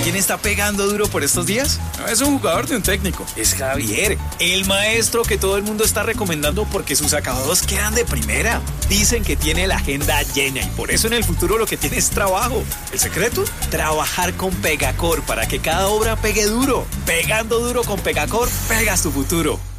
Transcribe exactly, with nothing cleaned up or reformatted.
¿Quién está pegando duro por estos días? No es un jugador ni un técnico, es Javier, el maestro que todo el mundo está recomendando porque sus acabados quedan de primera. Dicen que tiene la agenda llena y por eso en el futuro lo que tiene es trabajo. ¿El secreto? Trabajar con Pegacor para que cada obra pegue duro. Pegando duro con Pegacor, pegas tu futuro.